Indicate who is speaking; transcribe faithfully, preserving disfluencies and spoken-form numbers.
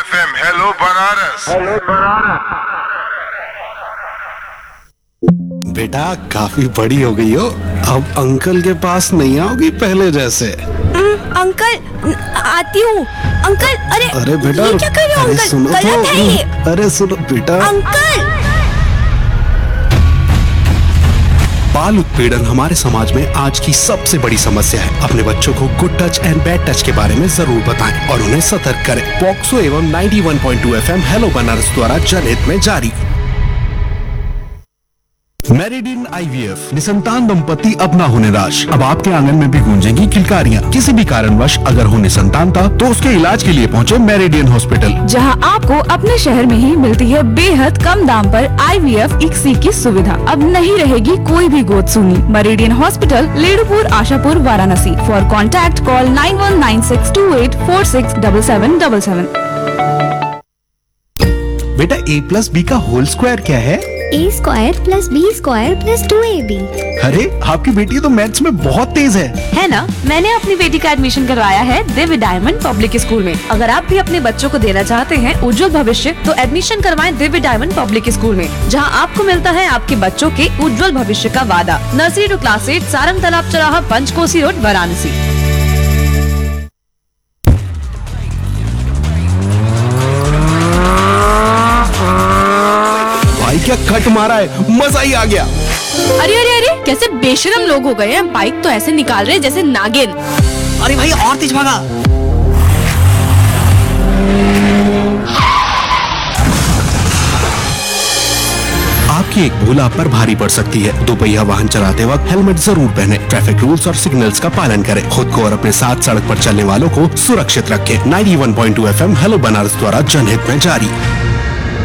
Speaker 1: F M hello Banaras. Hello Banaras.
Speaker 2: बेटा काफी बड़ी हो गई हो, अब अंकल के पास नहीं आओगी पहले जैसे।
Speaker 3: अंकल आती हूँ। अंकल अरे
Speaker 2: अरे बेटा
Speaker 3: ये क्या कर रहे हो
Speaker 2: अरे
Speaker 3: अंकल?
Speaker 2: सुनो
Speaker 3: गलत है ये।
Speaker 2: तो अरे सुनो बेटा।
Speaker 3: अंकल
Speaker 2: बाल उत्पीड़न हमारे समाज में आज की सबसे बड़ी समस्या है। अपने बच्चों को good touch and bad touch के बारे में जरूर बताएं और उन्हें सतर्क करें। पॉक्सो एवं इक्यानवे पॉइंट दो एफ एम हेलो बनारस द्वारा जनहित में जारी। मेरिडियन आई वी एफ निसंतान दंपति अब ना हो निराश। अब आपके आंगन में भी गूंजेंगी किलकारियां। किसी भी कारणवश अगर हो निसंतानता तो उसके इलाज के लिए पहुंचे मेरिडियन हॉस्पिटल,
Speaker 4: जहां आपको अपने शहर में ही मिलती है बेहद कम दाम पर आई वी एफ इक्सी की सुविधा। अब नहीं रहेगी कोई भी गोद सुनी। Meridian hospital, लेडुपुर, Ashapur, Varanasi. For contact call nine one nine six to eight four six double seven double seven.
Speaker 2: बेटा ए प्लस बी का होल स्क्वायर क्या है?
Speaker 5: ए square plus B square plus two A B.
Speaker 2: अरे आपकी बेटी तो मैथ्स में बहुत तेज है।
Speaker 4: है ना? मैंने अपनी बेटी का एडमिशन करवाया है दिव्य डायमंड पब्लिक स्कूल में। अगर आप भी अपने बच्चों को देना चाहते हैं उज्जवल भविष्य तो एडमिशन करवाएं दिव्य डायमंड पब्लिक स्कूल में, जहां आपको मिलता है आपके बच्चों के उज्जवल भविष्य का वादा। Nursery to class eight, Sarang तालाब चौराहा, पंचकोसी रोड, वाराणसी।
Speaker 2: भाई क्या कट मारा है, मजा ही आ गया।
Speaker 3: अरे अरे अरे कैसे बेशरम लोग हो गए हैं। बाइक तो ऐसे निकाल रहे हैं जैसे नागिन।
Speaker 6: अरे भाई और तेज भागा।
Speaker 2: आपकी एक भूल आप पर भारी पड़ सकती है। दोपहिया वाहन चलाते वक्त हेलमेट जरूर पहने। ट्रैफिक रूल्स और सिग्नल्स का पालन करें। खुद को और अपने साथ सड़क पर चलने वालों को सुरक्षित रखें। इक्यानवे पॉइंट दो एफ एम हेलो बनारस द्वारा जनहित में जारी।